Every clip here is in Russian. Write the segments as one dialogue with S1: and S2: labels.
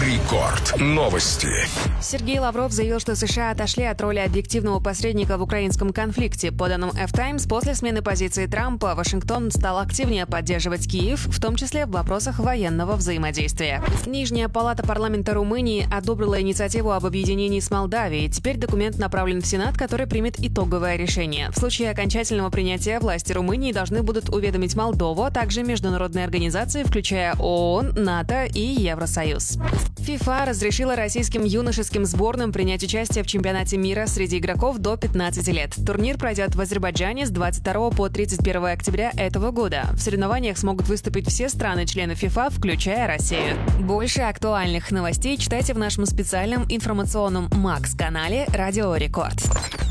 S1: Рекорд. Новости.
S2: Сергей Лавров заявил, что США отошли от роли объективного посредника в украинском конфликте. По данным F-Times, после смены позиции Трампа Вашингтон стал активнее поддерживать Киев, в том числе в вопросах военного взаимодействия. Нижняя палата парламента Румынии одобрила инициативу об объединении с Молдавией. Теперь документ направлен в Сенат, который примет итоговое решение. В случае окончательного принятия власти Румынии должны будут уведомить Молдову, а также международные организации, включая ООН, НАТО и Евросоюз. ФИФА разрешила российским юношеским сборным принять участие в чемпионате мира среди игроков до 15 лет. Турнир пройдет в Азербайджане с 22 по 31 октября этого года. В соревнованиях смогут выступить все страны-члены фифа, включая Россию. Больше актуальных новостей читайте в нашем специальном информационном Макс-канале «Радио Рекорд».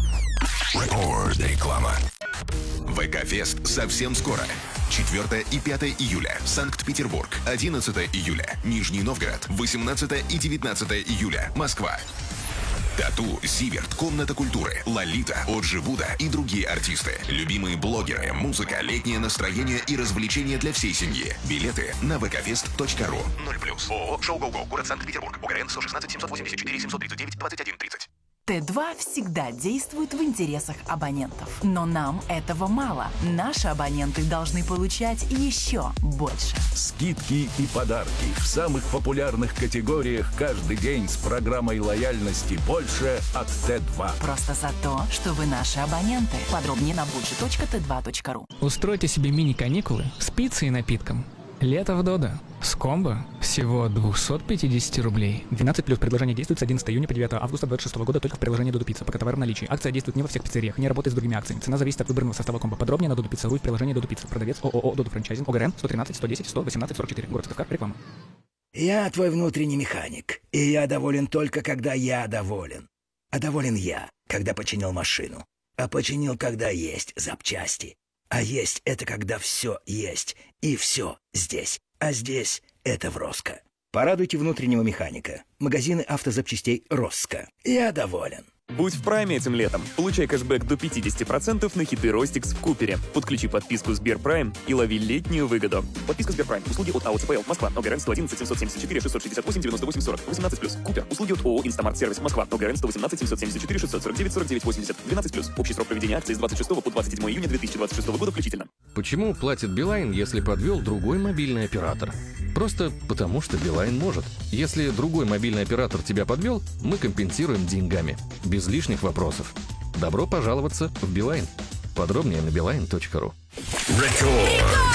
S1: Реклама. ВК-фест совсем скоро. 4 и 5 июля. Санкт-Петербург. 11 июля. Нижний Новгород. 18 и 19 июля. Москва. Тату, Зиверт, Комната культуры, Лолита, Оджи Буда и другие артисты. Любимые блогеры, музыка, летнее настроение и развлечения для всей семьи. Билеты на vkfest.ru. 0+. ООО «Шоу Гоу-Гоу», город Санкт-Петербург. УГРН 116 784 739 2130.
S3: Т2 всегда действует в интересах абонентов. Но нам этого мало. Наши абоненты должны получать еще больше.
S4: Скидки и подарки в самых популярных категориях каждый день с программой лояльности «Больше» от Т2.
S3: Просто за то, что вы наши абоненты. Подробнее на budget.t2.ru.
S5: Устройте себе мини-каникулы с пиццей и напитком. Лето в Додо. С комбо всего 250 рублей. 12+. Предложение действует с 11 июня по 9 августа 2026 года только в приложении Додо Пицца. Пока товар в наличии. Акция действует не во всех пиццериях, не работает с другими акциями. Цена зависит от выбранного состава комбо. Подробнее на Додо Пицца.ру и в приложении Додо Пицца. Продавец ООО Додо Франчайзинг. ОГРН 113 110 118 44. Город Сыктывкар. Реклама.
S6: Я твой внутренний механик, и я доволен только, когда я доволен. А доволен я, когда починил машину. А починил, когда есть запчасти. А есть — это когда все есть, и все здесь. А здесь — это в Роско. Порадуйте внутреннего механика. Магазины автозапчастей Роско. Я доволен.
S7: Будь в прайме этим летом. Получай кэшбэк до 50% на хиты Ростикс в Купере. Подключи подписку Сберпрайм и лови летнюю выгоду. Подписка Сберпрайм. Услуги от АО ЦПЛ Москва. ОГРН 111 774 668 98 40. 18+. Купер. Услуги от ООО Инстамарт Сервис Москва. ОГРН 118 774 649 49 80. 12+. Общий срок проведения акции с 26 по 27 июня 2026 года включительно.
S8: Почему платит Билайн, если подвел другой мобильный оператор? Просто потому, что Билайн может. Если другой мобильный оператор тебя подвел, мы компенсируем деньгами. Без лишних вопросов. Добро пожаловаться в Билайн. Подробнее на beeline.ru.
S1: Рекорд.